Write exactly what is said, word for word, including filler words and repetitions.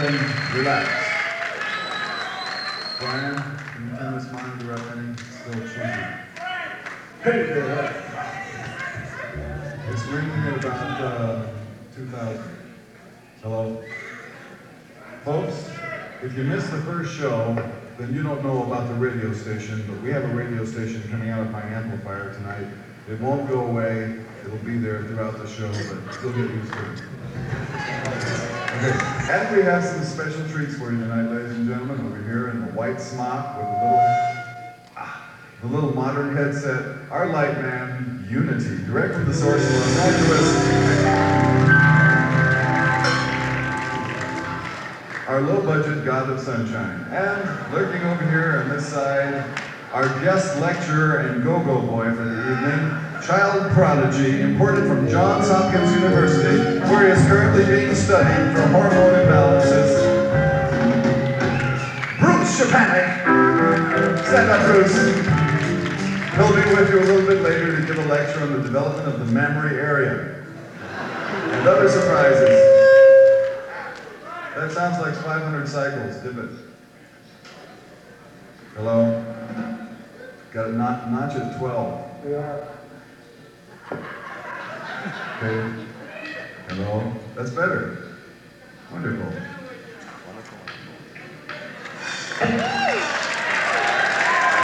then relax. Brian, can you turn this monitor up any? It's still cheesy. Hey there. It's ringing at about uh, two thousand. Hello? Folks, if you missed the first show, then you don't know about the radio station, but we have a radio station coming out of my amplifier tonight. It won't go away. It'll be there throughout the show, but you'll get used to it. Okay, and we have some special treats for you tonight, ladies and gentlemen, over here in the white smock with a little, ah, the little modern headset, our light man, Unity, direct from the source of Los Angeles. Our low-budget god of sunshine. And lurking over here on this side, our guest lecturer and go-go boy for the evening, child prodigy, imported from Johns Hopkins University, where he is currently being studied for hormone imbalances. Bruce Shapanik! Stand up, Bruce. He'll be with you a little bit later to give a lecture on the development of the mammary area. And other surprises. That sounds like five hundred cycles, didn't it? Hello? Got a notch, notch at twelve. Yeah. Okay. Hello? That's better. Wonderful. Wonderful.